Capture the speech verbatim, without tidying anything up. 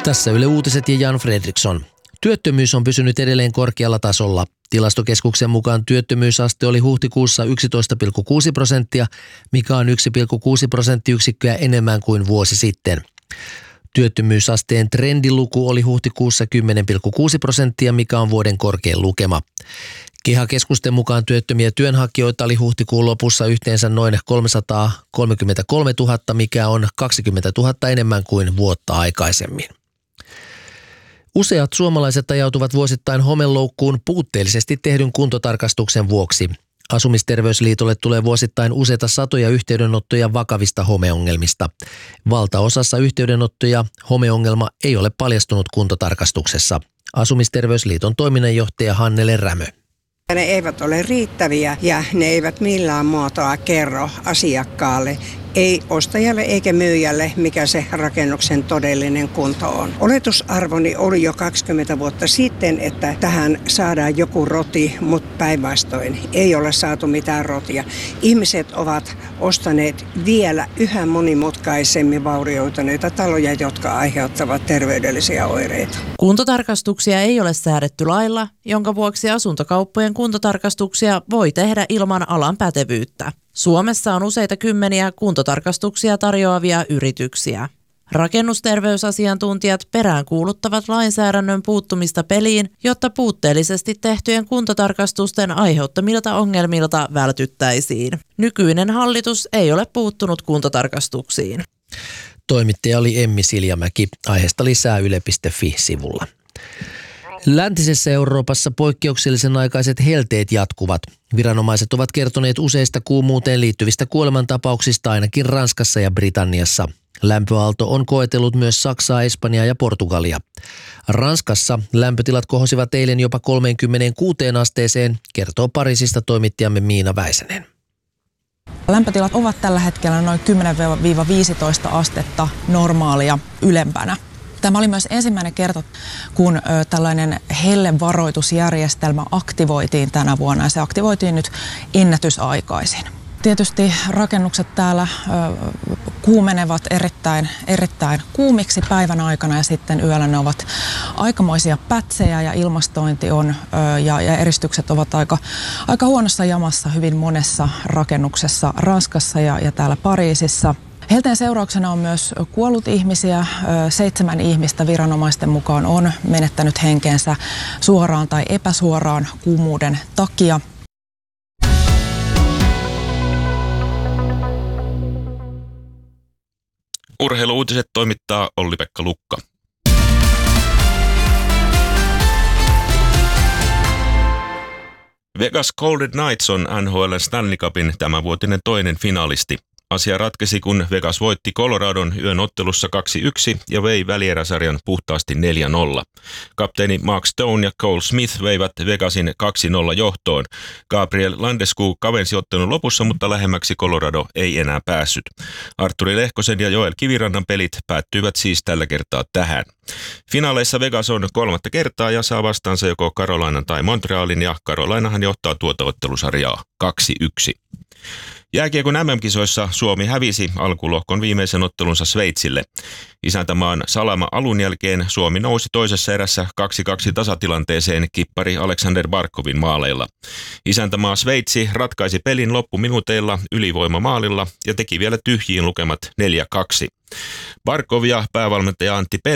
Tässä Yle Uutiset ja Jan Fredriksson. Työttömyys on pysynyt edelleen korkealla tasolla. Tilastokeskuksen mukaan työttömyysaste oli huhtikuussa yksitoista pilkku kuusi prosenttia, mikä on yksi pilkku kuusi prosenttiyksikköä enemmän kuin vuosi sitten. Työttömyysasteen trendiluku oli huhtikuussa kymmenen pilkku kuusi prosenttia, mikä on vuoden korkein lukema. KEHA-keskusten mukaan työttömiä työnhakijoita oli huhtikuun lopussa yhteensä noin kolmesataakolmekymmentäkolmetuhatta, mikä on kaksikymmentätuhatta enemmän kuin vuotta aikaisemmin. Useat suomalaiset ajautuvat vuosittain homeloukkuun puutteellisesti tehdyn kuntotarkastuksen vuoksi. Asumisterveysliitolle tulee vuosittain useita satoja yhteydenottoja vakavista homeongelmista. Valtaosassa yhteydenottoja homeongelma ei ole paljastunut kuntotarkastuksessa. Asumisterveysliiton toiminnanjohtaja Hannele Rämö. Ne eivät ole riittäviä ja ne eivät millään muotoa kerro asiakkaalle, ei ostajalle eikä myyjälle, mikä se rakennuksen todellinen kunto on. Oletusarvoni oli jo kaksikymmentä vuotta sitten, että tähän saadaan joku roti, mutta päinvastoin ei ole saatu mitään rotia. Ihmiset ovat ostaneet vielä yhä monimutkaisemmin vaurioituneita taloja, jotka aiheuttavat terveydellisiä oireita. Kuntotarkastuksia ei ole säädetty lailla, jonka vuoksi asuntokauppojen kuntotarkastuksia voi tehdä ilman alan pätevyyttä. Suomessa on useita kymmeniä kuntotarkastuksia tarjoavia yrityksiä. Rakennusterveysasiantuntijat peräänkuuluttavat lainsäädännön puuttumista peliin, jotta puutteellisesti tehtyjen kuntotarkastusten aiheuttamilta ongelmilta vältyttäisiin. Nykyinen hallitus ei ole puuttunut kuntotarkastuksiin. Toimittaja oli Emmi Siljamäki. Aiheesta lisää yle piste fi-sivulla. Läntisessä Euroopassa poikkeuksellisen aikaiset helteet jatkuvat. Viranomaiset ovat kertoneet useista kuumuuteen liittyvistä kuolemantapauksista ainakin Ranskassa ja Britanniassa. Lämpöaalto on koetellut myös Saksaa, Espanjaa ja Portugalia. Ranskassa lämpötilat kohosivat eilen jopa kolmekymmentäkuusi asteeseen, kertoo Pariisista toimittajamme Miina Väisänen. Lämpötilat ovat tällä hetkellä noin kymmenen viisitoista astetta normaalia ylempänä. Tämä oli myös ensimmäinen kerta, kun ö, tällainen hellevaroitusjärjestelmä aktivoitiin tänä vuonna ja se aktivoitiin nyt ennätysaikaisin. Tietysti rakennukset täällä ö, kuumenevat erittäin, erittäin kuumiksi päivän aikana ja sitten yöllä ne ovat aikamoisia pätsejä ja ilmastointi on ö, ja, ja eristykset ovat aika, aika huonossa jamassa hyvin monessa rakennuksessa Ranskassa ja, ja täällä Pariisissa. Helteen seurauksena on myös kuollut ihmisiä. Seitsemän ihmistä viranomaisten mukaan on menettänyt henkeensä suoraan tai epäsuoraan kuumuuden takia. Urheiluuutiset toimittaa Olli-Pekka Lukka. Vegas Golden Knights on N H L Stanley Cupin tämänvuotinen toinen finaalisti. Asia ratkesi, kun Vegas voitti Coloradon yön ottelussa kaksi yksi ja vei välieräsarjan puhtaasti neljä nolla. Kapteeni Mark Stone ja Cole Smith veivät Vegasin kaksi nolla johtoon. Gabriel Landeskog kavensi ottelun lopussa, mutta lähemmäksi Colorado ei enää päässyt. Artturi Lehkosen ja Joel Kivirannan pelit päättyivät siis tällä kertaa tähän. Finaaleissa Vegas on kolmatta kertaa ja saa vastaansa joko Carolinan tai Montrealin, ja Carolinahan johtaa tuota ottelusarjaa kaksi yksi. Jääkiekon M M-kisoissa Suomi hävisi alkulohkon viimeisen ottelunsa Sveitsille. Isäntämaan salama alun jälkeen Suomi nousi toisessa erässä kaksi kaksi tasatilanteeseen kippari Aleksander Barkovin maaleilla. Isäntämaa Sveitsi ratkaisi pelin loppuminuuteilla ylivoimamaalilla ja teki vielä tyhjiin lukemat neljä kaksi. Barkov ja päävalmentaja Antti